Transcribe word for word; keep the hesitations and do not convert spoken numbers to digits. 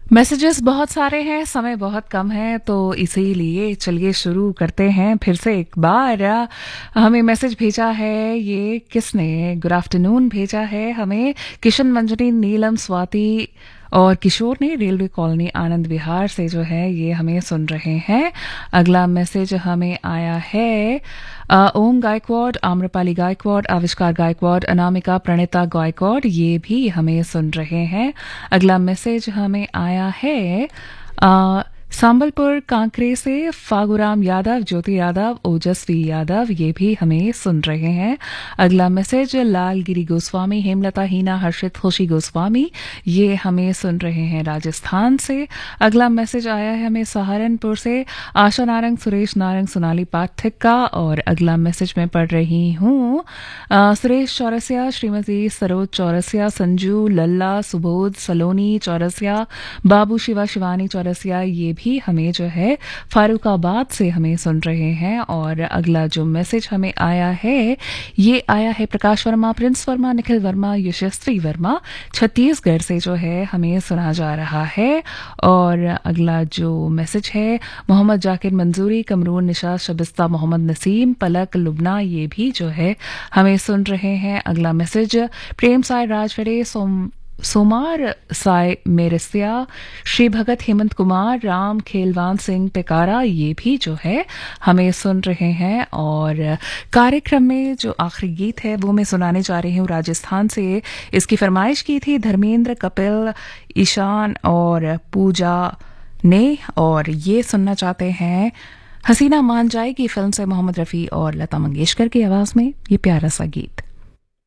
Messages बहुत सारे हैं, समय बहुत कम है, तो इसीलिए चलिए शुरू करते हैं फिर से एक बार। अ, हमें मैसेज भेजा है, ये किसने? गुड आफ्टरनून भेजा है हमें किशन, मंजरी, नीलम, स्वाति और किशोर ने रेलवे कॉलोनी आनंद विहार से जो है ये हमें सुन रहे हैं। अगला मैसेज हमें आया है अ, ओम गायकवाड, आम्रपाली गायकवाड, आविष्कार गायकवाड, अनामिका, प्रणिता गायकवाड, ये भी हमें सुन रहे हैं। अगला मैसेज हमें आया है अ, सांबलपुर कांकरे से फागुराम यादव, ज्योति यादव, ओजस्वी यादव, ये भी हमें सुन रहे हैं। अगला मैसेज लालगिरी गोस्वामी, हेमलता, हीना, हर्षित, खुशी गोस्वामी, ये हमें सुन रहे हैं राजस्थान से। अगला मैसेज आया है हमें सहारनपुर से आशा नारंग, सुरेश नारंग, सोनाली पाठक का। और अगला मैसेज मैं पढ़ रही हूँ अ, सुरेश चौरसिया, श्रीमती सरोज चौरसिया, संजू, लल्ला, सुबोध, सलोनी चौरसिया, बाबू, शिवा, शिवानी चौरसिया, ये भी हमें जो है फारूकाबाद से हमें सुन रहे हैं। और अगला जो मैसेज हमें आया है ये आया है प्रकाश वर्मा, प्रिंस वर्मा, निखिल वर्मा, यशस्वी वर्मा, छत्तीसगढ़ से जो है हमें सुना जा रहा है। और अगला जो मैसेज है मोहम्मद जाकिर मंजूरी, कमरून, निशा, शबिस्ता, मोहम्मद नसीम, पलक, लुबना, ये भी जो है हमें सुन रहे हैं। अगला मैसेज प्रेम साय राजवड़े, सोम सोमार साय मेरसिया, श्री भगत, हेमंत कुमार, राम, खेलवान सिंह टिकारा, ये भी जो है हमें सुन रहे हैं। और कार्यक्रम में जो आखिरी गीत है वो मैं सुनाने जा रही हूँ राजस्थान से। इसकी फरमाइश की थी धर्मेंद्र, कपिल, ईशान और पूजा ने, और ये सुनना चाहते हैं हसीना मान जाएगी फिल्म से मोहम्मद रफ़ी और लता मंगेशकर की आवाज में ये प्यारा सा गीत।